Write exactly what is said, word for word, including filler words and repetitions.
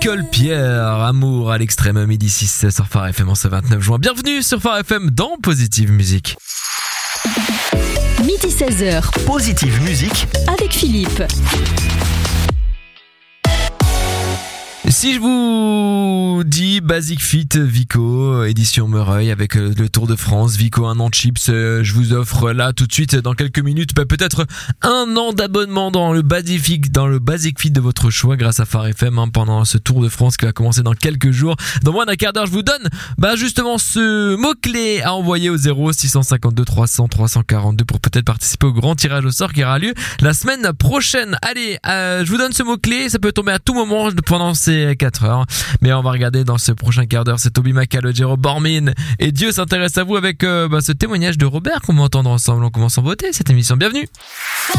Nicole Pierre, Amour à l'extrême, midi six sur Phare F M en ce vingt-neuf juin. Bienvenue sur Phare F M dans Positive Musique. Midi seize heures. Positive Musique avec Philippe. Si je vous dis Basic Fit Vico, édition Meureuil avec le Tour de France, Vico un an de chips, je vous offre là tout de suite dans quelques minutes bah, peut-être un an d'abonnement dans le Basic Fit, dans le Basic Fit de votre choix grâce à Phare F M hein, pendant ce Tour de France qui va commencer dans quelques jours. Dans moins d'un quart d'heure, je vous donne bah, justement ce mot-clé à envoyer au zéro six cent cinquante-deux trois cents trois cent quarante-deux pour peut-être participer au grand tirage au sort qui aura lieu la semaine prochaine. Allez, euh, je vous donne ce mot-clé, ça peut tomber à tout moment pendant ces quatre heures, mais on va regarder dans ce prochain quart d'heure, c'est Toby Macalogero, Bormin et Dieu s'intéresse à vous avec euh, bah, ce témoignage de Robert qu'on va entendre ensemble. On commence en beauté cette émission, bienvenue.